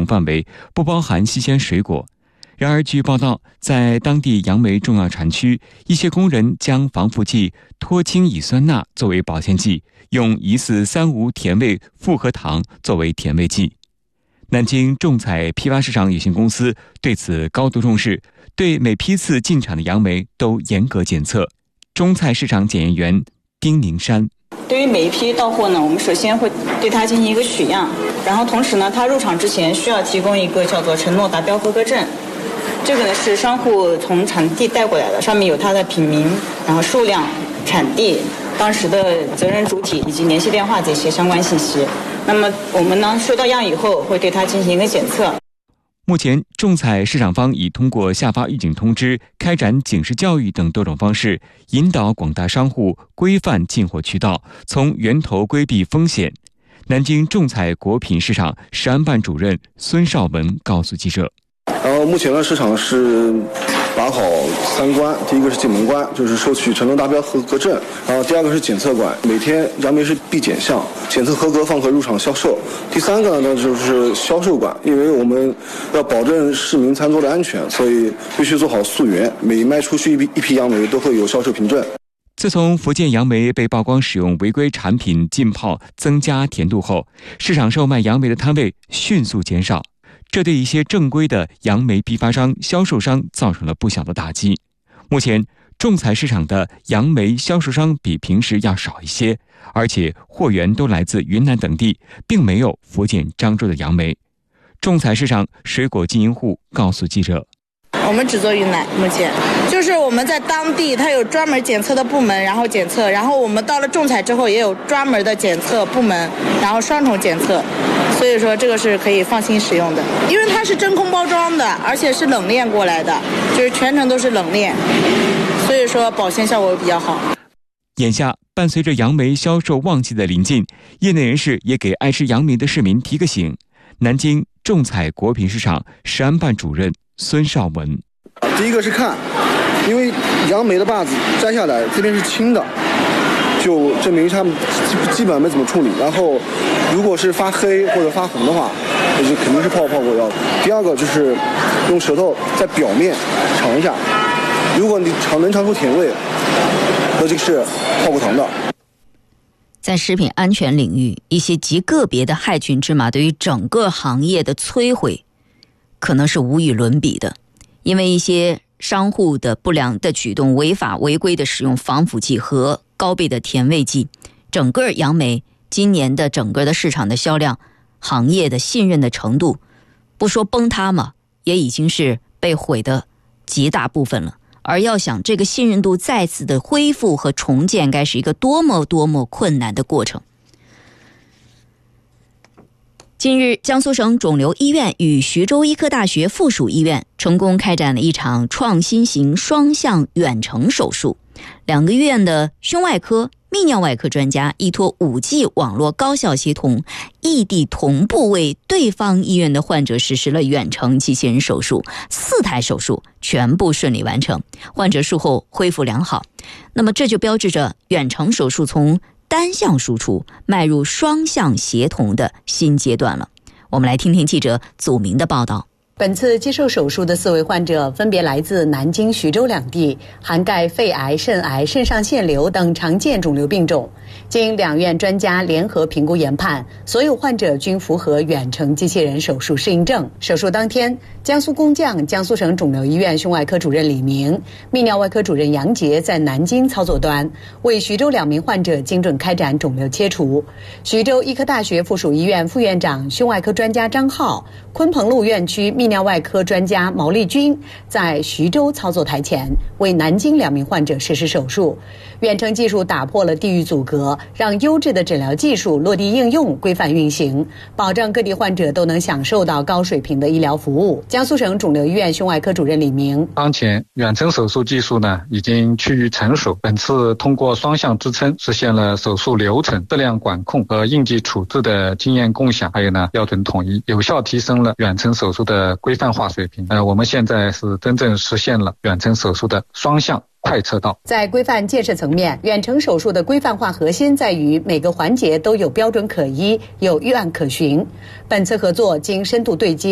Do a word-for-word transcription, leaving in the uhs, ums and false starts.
用范围不包含新鲜水果。然而据报道，在当地杨梅重要产区，一些工人将防腐剂脱氢乙酸钠作为保鲜剂，用疑似三无甜味复合糖作为甜味剂。南京种采批发市场有限公司对此高度重视，对每批次进场的杨梅都严格检测。中菜市场检验员丁宁山： 对于每一批到货呢，我们首先会对它进行一个取样，然后同时呢，它入场之前需要提供一个叫做承诺达标合格证。这个呢是商户从产地带过来的，上面有它的品名，然后数量、产地、当时的责任主体以及联系电话这些相关信息。那么我们呢收到样以后，会对它进行一个检测。 目前，种采市场方已通过下发预警通知、开展警示教育等多种方式，引导广大商户规范进货渠道，从源头规避风险。南京种采果品市场食安办主任孙绍文告诉记者： 然后目前呢，市场是把好三关，第一个是进门关，就是收取承诺达标合格证，然后第二个是检测关，每天杨梅是必检项，检测合格方可入场销售。第三个呢就是销售关，因为我们要保证市民餐桌的安全，所以必须做好溯源，每卖出去一批一批杨梅都会有销售凭证。 自从福建杨梅被曝光使用违规产品浸泡增加甜度后，市场售卖杨梅的摊位迅速减少，这对一些正规的杨梅批发商、销售商造成了不小的打击。目前，种采市场的杨梅销售商比平时要少一些，而且货源都来自云南等地，并没有福建漳州的杨梅。种采市场水果经营户告诉记者： 我们只做云南，目前就是我们在当地它有专门检测的部门，然后检测，然后我们到了种采之后也有专门的检测部门，然后双重检测，所以说这个是可以放心使用的，因为它是真空包装的，而且是冷链过来的，就是全程都是冷链，所以说保鲜效果比较好。 眼下，伴随着杨梅销售旺季的临近，业内人士也给爱吃杨梅的市民提个醒。南京种采果品市场食安办主任孙绍文： 第一个是看，因为杨梅的把子摘下来这边是青的，就证明它们基本没怎么处理。然后，如果是发黑或者发红的话，那就肯定是泡泡过药的。第二个就是用舌头在表面尝一下，如果你尝能尝出甜味，那就是泡过糖的。 在食品安全领域，一些极个别的害群之马对于整个行业的摧毁可能是无与伦比的。因为一些商户的不良的举动，违法违规的使用防腐剂和高倍的甜味剂，整个杨梅今年的整个的市场的销量，行业的信任的程度，不说崩塌嘛，也已经是被毁的极大部分了。而要想这个信任度再次的恢复和重建，该是一个多么多么困难的过程。近日，江苏省肿瘤医院与徐州医科大学附属医院成功开展了一场创新型双向远程手术。两个医院的胸外科、泌尿外科专家依托 五 G 网络高效协同，异地同步为对方医院的患者实施了远程机器人手术，四台手术全部顺利完成，患者术后恢复良好。那么这就标志着远程手术从单向输出迈入双向协同的新阶段了。我们来听听记者祖明的报道。 本次接受手术的四位患者分别来自南京、徐州两地，涵盖肺癌、肾癌、肾上腺瘤等常见肿瘤病种。经两院专家联合评估研判，所有患者均符合远程机器人手术适应症。手术当天，江苏工匠江苏省肿瘤医院胸外科主任李明、泌尿外科主任杨杰在南京操作端为徐州两名患者精准开展肿瘤切除。徐州医科大学附属医院副院长、胸外科专家张浩、鲲鹏路院区泌尿外科专家毛丽君在徐州操作台前为南京两名患者实施手术。远程技术打破了地域阻隔，让优质的诊疗技术落地应用、规范运行，保障各地患者都能享受到高水平的医疗服务。江苏省肿瘤医院胸外科主任李明： 当前远程手术技术呢已经趋于成熟，本次通过双向支撑，实现了手术流程、质量管控和应急处置的经验共享，还有呢标准统一，有效提升了远程手术的规范化水平。呃，我们现在是真正实现了远程手术的双向快车道。 在规范建设层面，远程手术的规范化核心在于每个环节都有标准可依，有预案可循。本次合作经深度对接，